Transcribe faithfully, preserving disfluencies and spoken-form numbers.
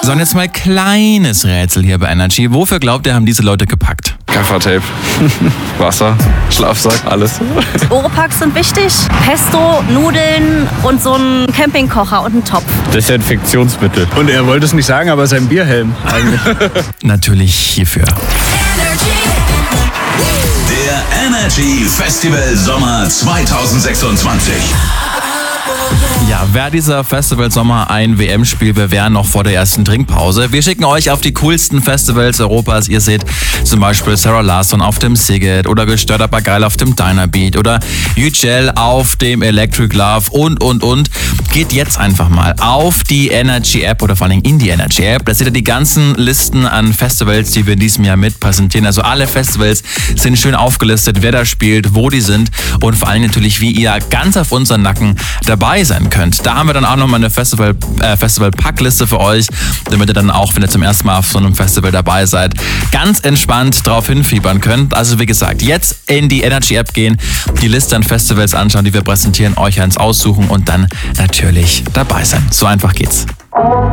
So, und jetzt mal kleines Rätsel hier bei Energy. Wofür glaubt ihr, haben diese Leute gepackt? Gaffertape, Wasser, Schlafsack, alles. Oropax sind wichtig. Pesto, Nudeln und so ein Campingkocher und ein Topf. Desinfektionsmittel. Und er wollte es nicht sagen, aber sein Bierhelm eigentlich. Natürlich hierfür. Der Energy Festival Sommer zwanzig sechsundzwanzig. Ja, wäre dieser Festival Sommer ein W M-Spiel, wir wären noch vor der ersten Trinkpause. Wir schicken euch auf die coolsten Festivals Europas. Ihr seht zum Beispiel Sarah Larsson auf dem Siget oder Gestört aber geil auf dem Dynabeat oder Yücel auf dem Electric Love und, und, und. Geht jetzt einfach mal auf die Energy App oder vor allem in die Energy App. Da seht ihr die ganzen Listen an Festivals, die wir in diesem Jahr mit präsentieren. Also alle Festivals sind schön aufgelistet, wer da spielt, wo die sind und vor allem natürlich, wie ihr ganz auf unseren Nacken dabei sein könnt. Da haben wir dann auch nochmal eine Festival, äh, Festival-Packliste für euch, damit ihr dann auch, wenn ihr zum ersten Mal auf so einem Festival dabei seid, ganz entspannt drauf hinfiebern könnt. Also wie gesagt, jetzt in die Energy-App gehen, die Liste an Festivals anschauen, die wir präsentieren, euch eins aussuchen und dann natürlich dabei sein. So einfach geht's.